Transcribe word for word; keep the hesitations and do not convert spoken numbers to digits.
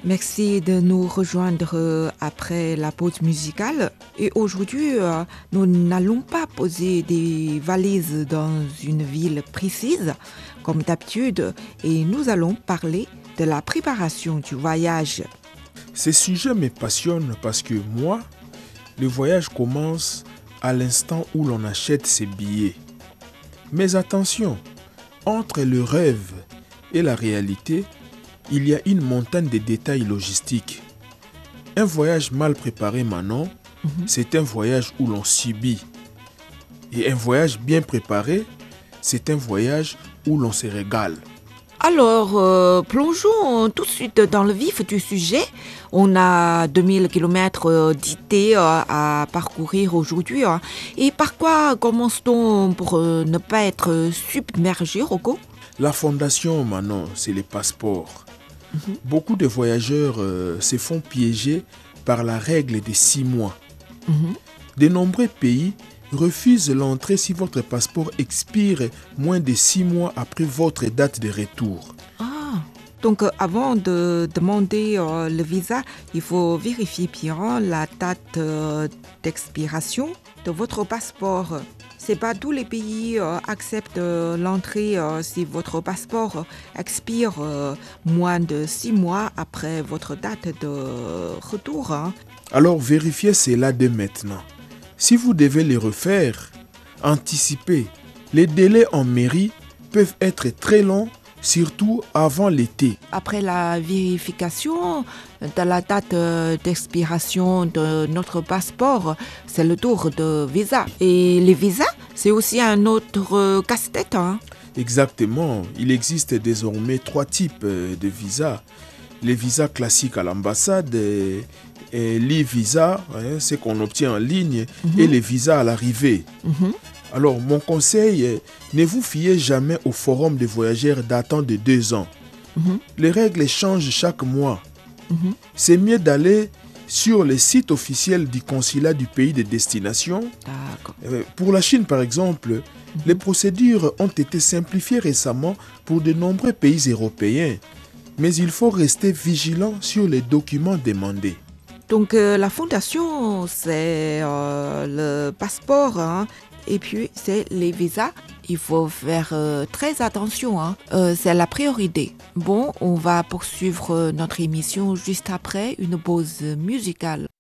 Merci de nous rejoindre euh, après la pause musicale. Et aujourd'hui, euh, nous n'allons pas poser des valises dans une ville précise, comme d'habitude, et nous allons parler de la préparation du voyage. Ces sujets me passionnent parce que moi, le voyage commence à l'instant où l'on achète ses billets. Mais attention, entre le rêve et la réalité, il y a une montagne de détails logistiques. Un voyage mal préparé, Manon, mm-hmm. c'est un voyage où l'on subit. Et un voyage bien préparé, c'est un voyage où l'on se régale. Alors, euh, plongeons tout de suite dans le vif du sujet. On a deux mille kilomètres d'idées à parcourir aujourd'hui. Et par quoi commence-t-on pour ne pas être submergé, Rocco? La fondation, Manon, c'est les passeports. Mm-hmm. Beaucoup de voyageurs euh, se font piéger par la règle des six mois. Mm-hmm. De nombreux pays refusent l'entrée si votre passeport expire moins de six mois après votre date de retour. Ah, donc avant de demander euh, le visa, il faut vérifier bien la date euh, d'expiration de votre passeport. C'est pas tous les pays euh, acceptent euh, l'entrée euh, si votre passeport expire euh, moins de six mois après votre date de retour. Hein. Alors vérifiez cela dès maintenant. Si vous devez les refaire, anticipez. Les délais en mairie peuvent être très longs, surtout avant l'été. Après la vérification de la date d'expiration de notre passeport, c'est le tour de visa. Et les visas, c'est aussi un autre casse-tête. Hein? Exactement. Il existe désormais trois types de visas. Les visas classiques à l'ambassade, et, et l'e-visa, hein, c'est qu'on obtient en ligne, mm-hmm. et les visas à l'arrivée. Mm-hmm. Alors, mon conseil, ne vous fiez jamais au forum des voyageurs datant de deux ans. Mm-hmm. Les règles changent chaque mois. Mm-hmm. C'est mieux d'aller sur le site officiel du consulat du pays de destination. D'accord. Pour la Chine, par exemple, mm-hmm. les procédures ont été simplifiées récemment pour de nombreux pays européens. Mais il faut rester vigilant sur les documents demandés. Donc, euh, la fondation, c'est euh, le passeport, hein, et puis c'est les visas. Il faut faire euh, très attention, hein. euh, c'est la priorité. Bon, on va poursuivre notre émission juste après une pause musicale.